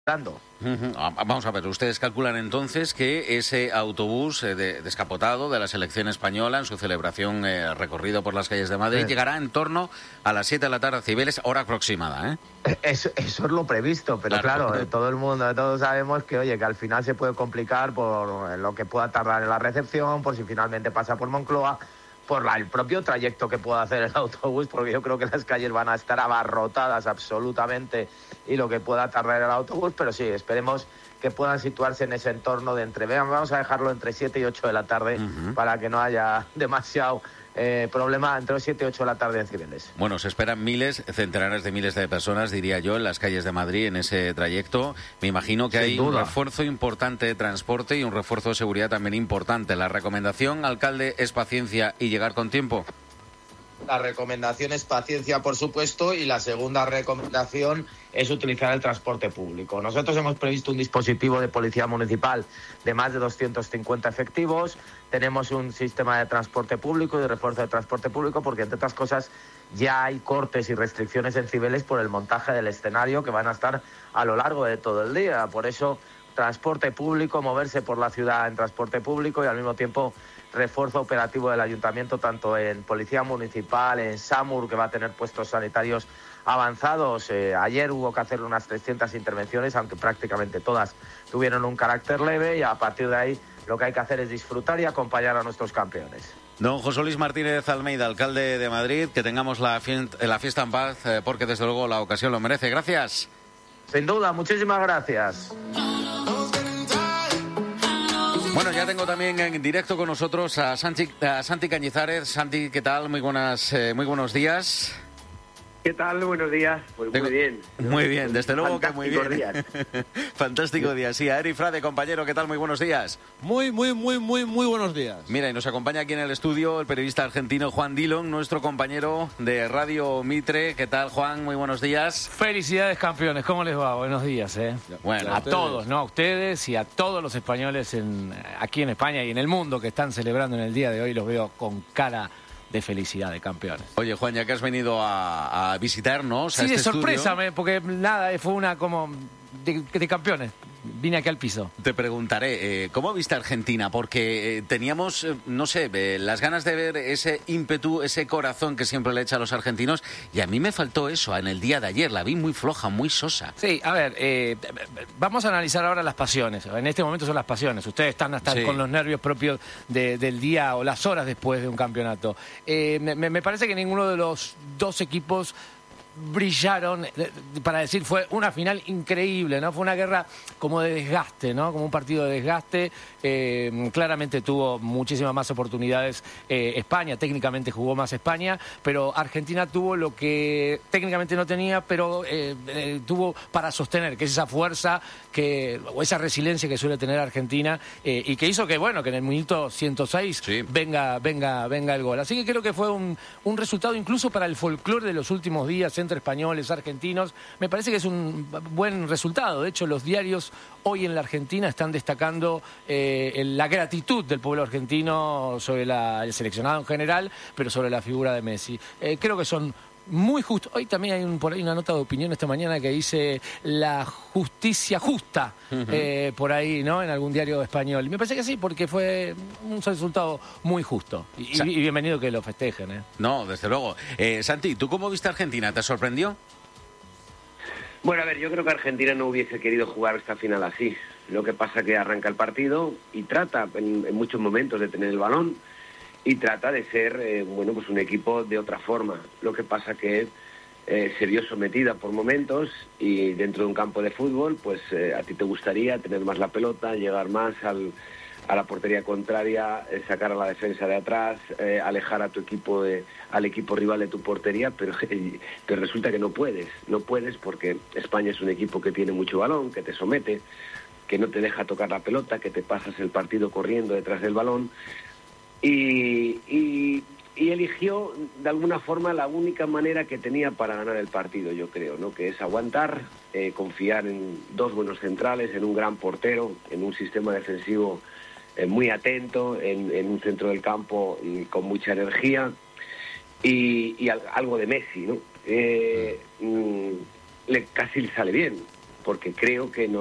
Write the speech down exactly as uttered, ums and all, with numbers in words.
dando. Uh-huh. Vamos a ver, ustedes calculan entonces que ese autobús eh, de, descapotado de la selección española en su celebración eh, recorrido por las calles de Madrid sí. llegará en torno a las siete de la tarde a Cibeles, hora aproximada, ¿eh? Eso, eso es lo previsto, pero claro, claro todo el mundo, todos sabemos que, oye, que al final se puede complicar por lo que pueda tardar en la recepción, por si finalmente pasa por Moncloa, por la, el propio trayecto que pueda hacer el autobús, porque yo creo que las calles van a estar abarrotadas absolutamente y lo que pueda tardar el autobús, pero sí, esperemos que puedan situarse en ese entorno de entre, vean, vamos a dejarlo entre siete y ocho de la tarde uh-huh. para que no haya demasiado eh, problema entre siete y ocho de la tarde en Cibeles. Bueno, se esperan miles, centenares de miles de personas, diría yo, en las calles de Madrid en ese trayecto. Me imagino que Sin hay duda. un refuerzo importante de transporte y un refuerzo de seguridad también importante. La recomendación, alcalde, es paciencia y llegar con tiempo. La recomendación es paciencia, por supuesto, y la segunda recomendación es utilizar el transporte público. Nosotros hemos previsto un dispositivo de policía municipal de más de doscientos cincuenta efectivos. Tenemos un sistema de transporte público y de refuerzo de transporte público porque, entre otras cosas, ya hay cortes y restricciones en Cibeles por el montaje del escenario que van a estar a lo largo de todo el día. Por eso, transporte público, moverse por la ciudad en transporte público y, al mismo tiempo, refuerzo operativo del ayuntamiento, tanto en policía municipal, en SAMUR, que va a tener puestos sanitarios avanzados. Eh, ayer hubo que hacer unas trescientas intervenciones, aunque prácticamente todas tuvieron un carácter leve, y a partir de ahí lo que hay que hacer es disfrutar y acompañar a nuestros campeones. Don José Luis Martínez Almeida, alcalde de Madrid, que tengamos la, fie- la fiesta en paz, eh, porque desde luego la ocasión lo merece. Gracias. Sin duda, muchísimas gracias. Bueno, ya tengo también en directo con nosotros a Santi, a Santi Cañizares. Santi, ¿qué tal? Muy buenas, eh, muy buenos días. ¿Qué tal? Buenos días. Pues muy bien. Muy bien, desde luego que muy bien. Días. Fantástico día. Sí, a Eri Frade, compañero, ¿qué tal? Muy buenos días. Muy, muy, muy, muy, muy buenos días. Mira, y nos acompaña aquí en el estudio el periodista argentino Juan Dillon, nuestro compañero de Radio Mitre. ¿Qué tal, Juan? Muy buenos días. Felicidades, campeones. ¿Cómo les va? Buenos días, ¿eh? Bueno, a ustedes. todos, ¿no? A ustedes y a todos los españoles en, aquí en España y en el mundo que están celebrando en el día de hoy. Los veo con cara de felicidad, de campeones. Oye, Juan, ya que has venido a, a visitarnos sí, a este de sorpresa, estudio, me, porque nada, fue una como de, de campeones. Vine aquí al piso. Te preguntaré, eh, ¿cómo viste Argentina? Porque eh, teníamos, eh, no sé, eh, las ganas de ver ese ímpetu, ese corazón que siempre le echa a los argentinos, y a mí me faltó eso en el día de ayer. La vi muy floja, muy sosa. Sí, a ver, eh, vamos a analizar ahora las pasiones. En este momento son las pasiones. Ustedes están hasta sí. con los nervios propios de, del día o las horas después de un campeonato. Eh, me, me parece que ninguno de los dos equipos brillaron, para decir, fue una final increíble, ¿no? Fue una guerra como de desgaste, ¿no? Como un partido de desgaste. Eh, claramente tuvo muchísimas más oportunidades eh, España, técnicamente jugó más España, pero Argentina tuvo lo que técnicamente no tenía, pero eh, eh, tuvo para sostener, que es esa fuerza que, o esa resiliencia que suele tener Argentina, eh, y que hizo que, bueno, que en el minuto ciento seis sí. venga, venga, venga el gol. Así que creo que fue un, un resultado incluso para el folclore de los últimos días entre españoles, argentinos. Me parece que es un buen resultado. De hecho, los diarios hoy en la Argentina están destacando eh, la gratitud del pueblo argentino sobre la, el seleccionado en general, pero sobre la figura de Messi. Eh, creo que son muy justos. Hoy también hay un, por ahí una nota de opinión esta mañana que dice la justicia justa, uh-huh. eh, por ahí, ¿no? En algún diario español. Y me parece que sí, porque fue un resultado muy justo. Y, Sa- y bienvenido que lo festejen, ¿eh? No, desde luego. Eh, Santi, ¿tú cómo viste a Argentina? ¿Te sorprendió? Bueno, a ver, yo creo que Argentina no hubiese querido jugar esta final así. Lo que pasa que arranca el partido y trata en, en muchos momentos de tener el balón y trata de ser, eh, bueno, pues un equipo de otra forma. Lo que pasa que eh, se vio sometida por momentos y dentro de un campo de fútbol, pues eh, a ti te gustaría tener más la pelota, llegar más al, a la portería contraria, eh, sacar a la defensa de atrás, eh, alejar a tu equipo de, al equipo rival de tu portería, pero, eh, pero resulta que no puedes, no puedes porque España es un equipo que tiene mucho balón, que te somete, que no te deja tocar la pelota, que te pasas el partido corriendo detrás del balón. Y, y, y eligió de alguna forma la única manera que tenía para ganar el partido, yo creo, ¿no? Que es aguantar, eh, confiar en dos buenos centrales, en un gran portero, en un sistema defensivo eh, muy atento, en, en un centro del campo y con mucha energía y, y al, algo de Messi, ¿no? Eh, mm, le, casi le sale bien. porque creo que no